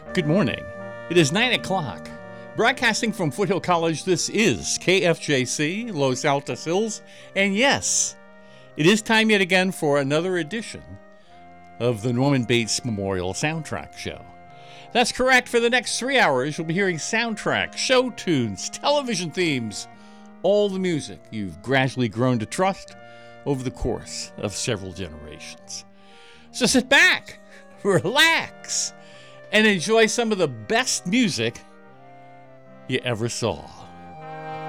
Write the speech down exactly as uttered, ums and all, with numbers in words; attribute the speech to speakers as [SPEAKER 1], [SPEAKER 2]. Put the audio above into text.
[SPEAKER 1] Good morning. It is nine o'clock. Broadcasting from Foothill College, this is K F J C, Los Altos Hills. And yes, it is time yet again for another edition of the Norman Bates Memorial Soundtrack Show. That's correct. For the next three hours, you'll be hearing soundtracks, show tunes, television themes, all the music you've gradually grown to trust over the course of several generations. So sit back, relax, and enjoy some of the best music you ever saw.